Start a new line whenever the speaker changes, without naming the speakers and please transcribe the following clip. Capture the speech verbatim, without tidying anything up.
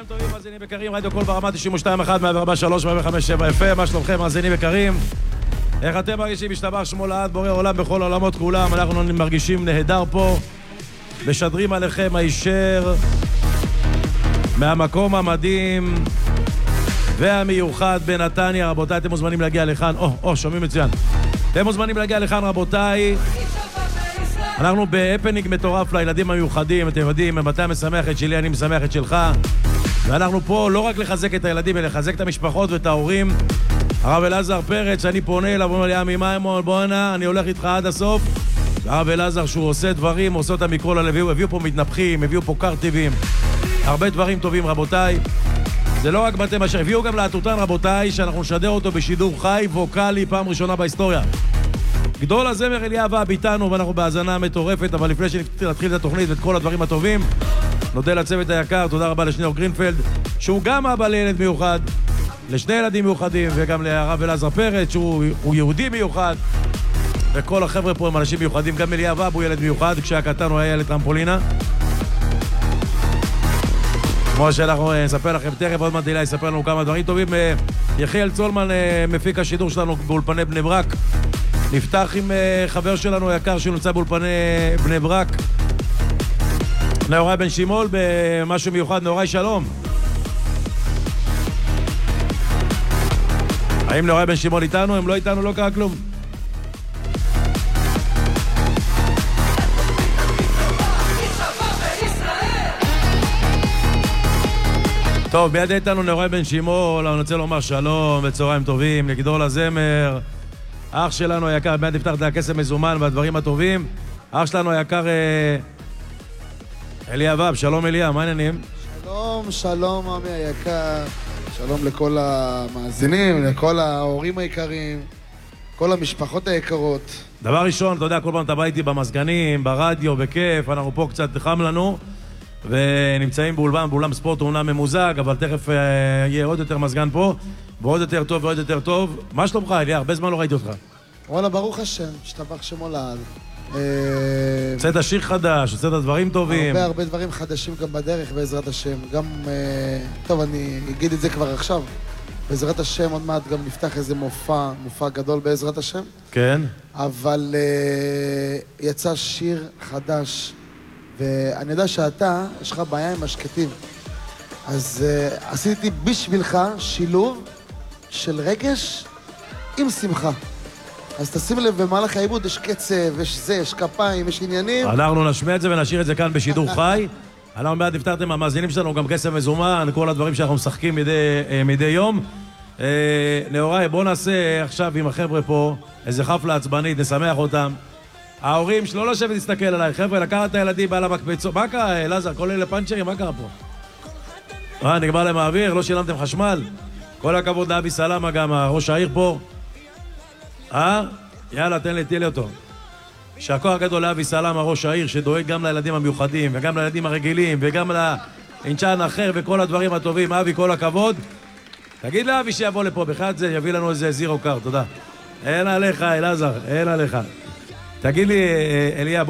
צהריים טובים, מאזינים יקרים, רדיו קול ברמה תשעים ושתיים נקודה אחת, מאה ארבע נקודה שלוש, מאה חמש נקודה שבע אף אם. מה שלומכם, מאזינים יקרים? איך אתם מרגישים? השתבח שמו לעד, בורא עולם בכל העולמות כולם. אנחנו מרגישים נהדר פה, משדרים עליכם הישר מהמקום המדהים והמיוחד בנתניה. רבותיי, אתם מוזמנים להגיע לכאן. או, או, שומעים מצוין. אתם מוזמנים להגיע לכאן, רבותיי. אנחנו בהפנינג מטורף לילדים המיוחדים. אתם יודעים, מתי משמח את שלי, אני משמח את שלך. ואנחנו פה לא רק לחזק את הילדים, אלא לחזק את המשפחות ואת ההורים. הרב אלעזר פרץ, אני פונה אליו, אומר לי, עמי מימון, בוא הנה, אני הולך איתך עד הסוף. הרב אלעזר, שהוא עושה דברים, עושה אותם מכל הלב, הביאו פה מתנפחים, הביאו פה קרטיבים, הרבה דברים טובים, רבותיי. זה לא רק בתי משך, הביאו גם להטוטן, רבותיי, שאנחנו נשדר אותו בשידור חי, ווקלי, פעם ראשונה בהיסטוריה. גדול הזמר אליאב אב איתנו, ואנחנו בהאזנה מטורפת, אבל לפני שנתחיל את התוכנית ואת כל הדברים הטובים, נודה לצוות היקר, תודה רבה לשניאור גרינפלד, שהוא גם אבא לילד מיוחד, לשני ילדים מיוחדים, וגם לרב אלעזר פרץ, שהוא יהודי מיוחד, וכל החבר'ה פה הם אנשים מיוחדים, גם אליאב אב הוא ילד מיוחד, כשהיה קטן הוא היה ילד טרמפולינה. כמו שאנחנו נספר לכם תכף, עוד מעט אילי יספר לנו כמה דברים טובים. יחיאל צולמן, מפיק השידור שלנו באולפני בני ברק. נפתח עם חבר שלנו היקר שנמצא באולפני בני ברק, נאורי בן שימול, במשהו מיוחד. נאורי, שלום. האם נאורי בן שימול איתנו? הם לא איתנו, לא קרה כלום. טוב, ביד איתנו נאורי בן שימול, אני רוצה לומר שלום וצהריים טובים לגדול הזמר, אח שלנו היקר, ביד נפתח את הכסף מזומן והדברים הטובים. אח שלנו היקר אליאב אב, שלום אליה, מה העניינים?
שלום, שלום עמי היקר, שלום לכל המאזינים, לכל ההורים היקרים, כל המשפחות היקרות.
דבר ראשון, אתה יודע, כל פעם אתה בא איתי במסגנים, ברדיו, בכיף, אנחנו פה קצת חם לנו, ונמצאים באולפן, באולם ספורט אומנם ממוזג, אבל תכף אה, יהיה עוד יותר מסגן פה, ועוד יותר טוב ועוד יותר טוב. מה שלומך, אליה? הרבה זמן לא ראיתי אותך.
וואלה, ברוך השם, השתבח שמו לעד.
הוצאת שיר חדש, הוצאת דברים טובים.
הרבה הרבה דברים חדשים גם בדרך, בעזרת השם. גם, אה, טוב, אני אגיד את זה כבר עכשיו. בעזרת השם, עוד מעט גם נפתח איזה מופע, מופע גדול בעזרת השם.
כן.
אבל אה, יצא שיר חדש. ואני יודע שאתה, יש לך בעיה עם השקטים. אז uh, עשיתי בשבילך שילוב של רגש עם שמחה. אז תשים לב, במהלך העיבוד יש קצב, יש זה, יש כפיים, יש עניינים. אנחנו
נשמע את זה ונשאיר את זה כאן בשידור חי. אנחנו מעט נפתרתם, המאזינים שלנו גם כסף מזומן, כל הדברים שאנחנו משחקים מדי, מדי יום. Uh, נאורי, בוא נעשה עכשיו עם החבר'ה פה איזה חפלה עצבנית, נשמח אותם. ההורים שלא לשבת להסתכל עליי, חבר'ה, לקחת את הילדים בעל המקפצות. מה קרה, אלעזר? כל אלה פאנצ'רים, מה קרה פה? אה, נגמר להם האוויר? לא שילמתם חשמל? כל הכבוד לאבי סלמה, גם ראש העיר פה. אה? יאללה, תן לי, תהיה לי אותו. שהכוח גדול לאבי סלמה, ראש העיר, שדואג גם לילדים המיוחדים, וגם לילדים הרגילים, וגם לאינצ'אן אחר, וכל הדברים הטובים. אבי, כל הכבוד. תגיד לאבי שיבוא לפה, בכלל זה יביא לנו איזה זירו קר, תודה. אין עליך, אלעזר, אין עליך. תגיד לי, אליה,